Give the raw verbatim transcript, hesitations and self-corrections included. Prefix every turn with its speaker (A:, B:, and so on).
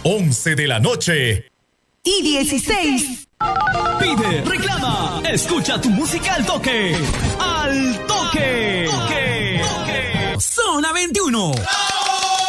A: once de la noche.
B: Y dieciséis.
C: Pide, reclama, escucha tu música al toque. Al toque. Toque. Toque. Zona veintiuno.